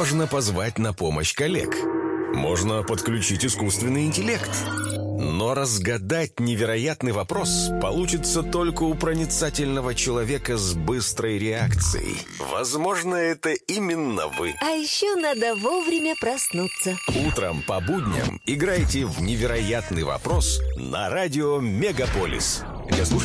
Можно позвать на помощь коллег. Можно подключить искусственный интеллект. Но разгадать невероятный вопрос получится только у проницательного человека с быстрой реакцией. Возможно, это именно вы. А еще надо вовремя проснуться. Утром по будням играйте в невероятный вопрос на радио Мегаполис. Для слушателей